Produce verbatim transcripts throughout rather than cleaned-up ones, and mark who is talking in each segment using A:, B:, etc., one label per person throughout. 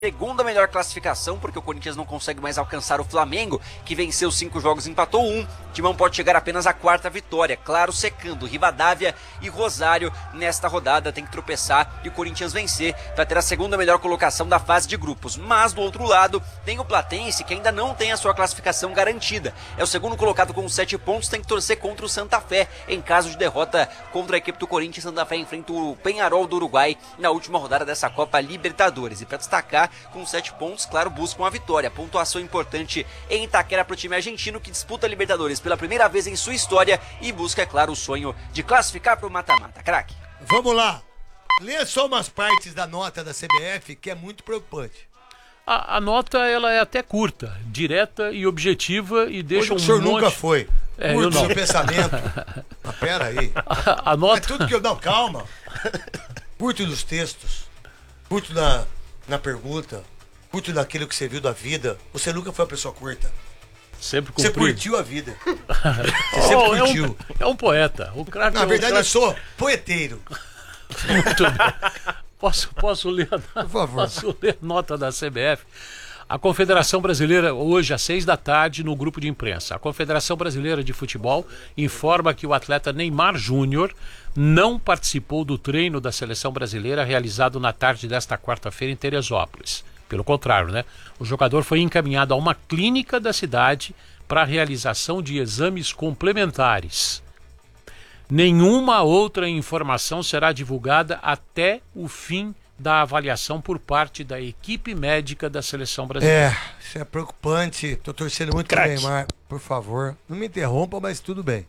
A: segunda melhor classificação, porque o Corinthians não consegue mais alcançar o Flamengo, que venceu cinco jogos e empatou um. Timão pode chegar apenas à quarta vitória, claro, secando Rivadavia e Rosário nesta rodada. Tem que tropeçar e o Corinthians vencer para ter a segunda melhor colocação da fase de grupos. Mas do outro lado tem o Platense, que ainda não tem a sua classificação garantida. É o segundo colocado com sete pontos, tem que torcer contra o Santa Fé. Em caso de derrota contra a equipe do Corinthians, Santa Fé enfrenta o Peñarol do Uruguai na última rodada dessa Copa Libertadores. E para destacar, com sete pontos, claro, buscam a vitória. Pontuação importante em Itaquera para o time argentino, que disputa a Libertadores pela primeira vez em sua história e busca, é claro, o sonho de classificar para o mata-mata. Craque.
B: Vamos lá. Lê só umas partes da nota da C B F que é muito preocupante.
C: A, a nota ela é até curta, direta e objetiva e deixa
B: Hoje
C: um
B: o senhor
C: monte...
B: nunca foi.
C: É,
B: Curto
C: eu não.
B: seu pensamento. Mas pera aí.
C: A, a nota...
B: É tudo que eu... Não, calma. Curto dos textos. Curto na, na pergunta. Curto daquilo que você viu da vida. Você nunca foi uma pessoa curta.
C: Sempre
B: Você
C: cumprido.
B: curtiu a vida. Você sempre
C: Oh,
B: curtiu.
C: É um, é um poeta. O craque
B: Na
C: é um
B: verdade, eu
C: craque...
B: sou poeteiro.
C: Muito bem. Posso, posso, ler a,
B: Por favor.
C: posso ler a nota da C B F? A Confederação Brasileira, hoje às seis da tarde, no grupo de imprensa. A Confederação Brasileira de Futebol informa que o atleta Neymar Júnior não participou do treino da seleção brasileira realizado na tarde desta quarta-feira em Teresópolis. Pelo contrário, né? O jogador foi encaminhado a uma clínica da cidade para a realização de exames complementares. Nenhuma outra informação será divulgada até o fim da avaliação por parte da equipe médica da seleção brasileira.
B: É, isso é preocupante. Tô torcendo muito pro Neymar. Por favor, não me interrompa, mas tudo bem.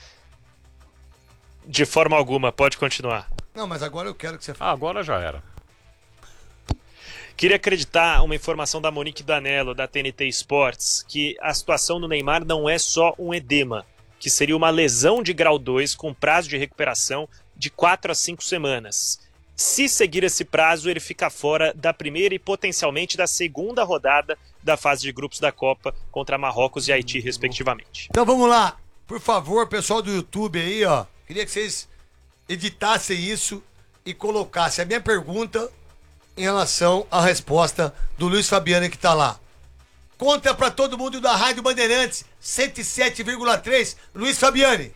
D: De forma alguma, pode continuar.
B: Não, mas agora eu quero que você
C: Ah,
B: fale.
C: agora já era.
D: Queria acreditar uma informação da Monique Danello, da T N T Sports, que a situação do Neymar não é só um edema, que seria uma lesão de grau dois com prazo de recuperação de quatro a cinco semanas. Se seguir esse prazo, ele fica fora da primeira e potencialmente da segunda rodada da fase de grupos da Copa contra Marrocos e Haiti, respectivamente.
B: Então vamos lá. Por favor, pessoal do YouTube aí, ó. Queria que vocês editassem isso e colocassem a minha pergunta em relação à resposta do Luiz Fabiano que tá lá. Conta pra todo mundo da Rádio Bandeirantes, cento e sete vírgula três, Luiz Fabiani.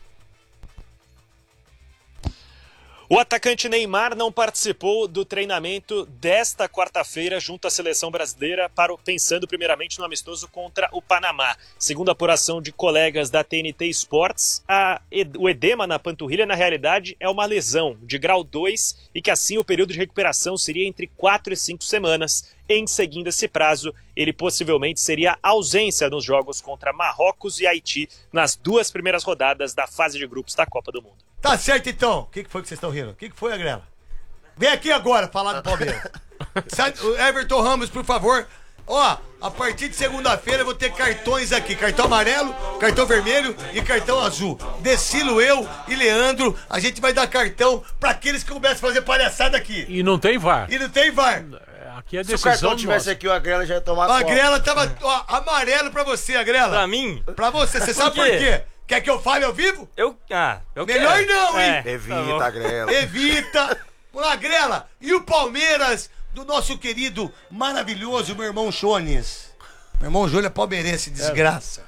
D: O atacante Neymar não participou do treinamento desta quarta-feira junto à seleção brasileira, para o, pensando primeiramente no amistoso contra o Panamá. Segundo a apuração de colegas da T N T Sports, a, o edema na panturrilha, na realidade, é uma lesão de grau dois e que assim o período de recuperação seria entre quatro e cinco semanas. Em seguindo esse prazo, ele possivelmente seria ausência nos jogos contra Marrocos e Haiti nas duas primeiras rodadas da fase de grupos da Copa do Mundo.
B: Tá certo então. O que, que foi que vocês estão rindo? O que, que foi, Agrela? Vem aqui agora falar do Palmeiras. Sai, o Everton Ramos, por favor. Ó, a partir de segunda-feira eu vou ter cartões aqui. Cartão amarelo, cartão vermelho e cartão azul. Decilo, eu e Leandro, a gente vai dar cartão pra aqueles que começam a fazer palhaçada aqui.
C: E não tem V A R.
B: E não tem V A R.
C: Aqui é
E: Se o
C: decisão
E: cartão tivesse
C: nossa.
E: aqui, o Agrela já ia tomar
B: A
E: conta.
B: Agrela tava, ó, amarelo pra você, Agrela.
F: Pra mim?
B: Pra você, você sabe por
F: quê?
B: quê? Quer que eu fale ao vivo?
F: Eu. Ah, eu
B: Melhor
F: quero.
B: não, hein?
F: É,
E: Evita,
F: tá bom.
E: Agrela.
B: Evita. Agrela, e o Palmeiras do nosso querido, maravilhoso, meu irmão Jones. Meu irmão Júlio é palmeirense, desgraça.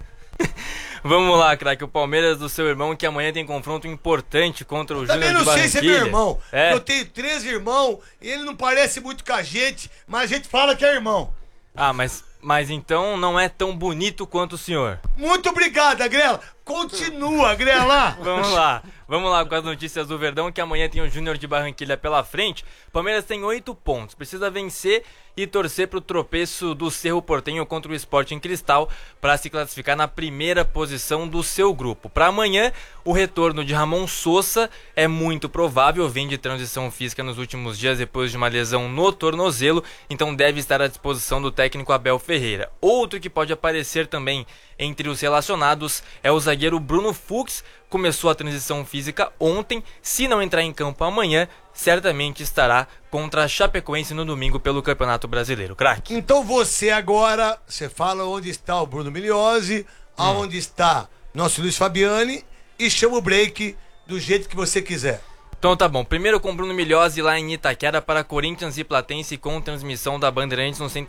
F: Vamos lá, craque. O Palmeiras do seu irmão, que amanhã tem confronto importante contra o
B: Também
F: Júnior de
B: não sei se é meu
F: Barranquilha.
B: irmão.
F: É.
B: Eu tenho três irmãos e ele não parece muito com a gente, mas a gente fala que é irmão.
F: Ah, mas, mas então não é tão bonito quanto o senhor.
B: Muito obrigado, Agrela. Continua, Agrela.
F: Vamos lá. Vamos lá com as notícias do Verdão, que amanhã tem o Júnior de Barranquilha pela frente. Palmeiras tem oito pontos, precisa vencer e torcer para o tropeço do Cerro Porteño contra o Sporting Cristal para se classificar na primeira posição do seu grupo. Para amanhã, o retorno de Ramon Sosa é muito provável, vem de transição física nos últimos dias depois de uma lesão no tornozelo, então deve estar à disposição do técnico Abel Ferreira. Outro que pode aparecer também entre os relacionados é o zagueiro Bruno Fux. Começou a transição física ontem, se não entrar em campo amanhã, certamente estará contra a Chapecoense no domingo pelo Campeonato Brasileiro. Craque.
B: Então você agora, você fala onde está o Bruno Migliozzi, hum. aonde está nosso Luiz Fabiani e chama o break do jeito que você quiser.
F: Então tá bom. Primeiro com Bruno Milhozzi lá em Itaquera para Corinthians e Platense com transmissão da Bandeirantes no